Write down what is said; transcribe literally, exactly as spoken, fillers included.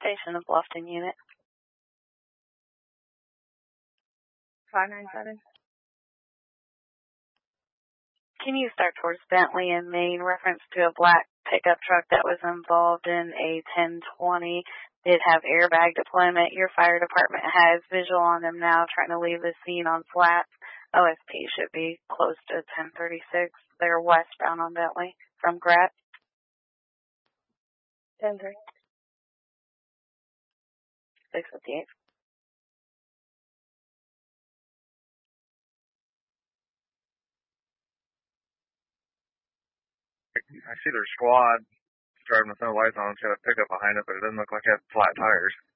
station, the Bluffton unit. five nine seven. Can you start towards Bentley and Maine, reference to a black pickup truck that was involved in a ten twenty. Did have airbag deployment. Your fire department has visual on them now, trying to leave the scene on flat. O S P should be close to ten thirty-six. They're westbound on Bentley from Grat. ten three. six fifty-eight. I see their squad driving with no lights on. It's got a pickup behind it, but it doesn't look like it has flat tires.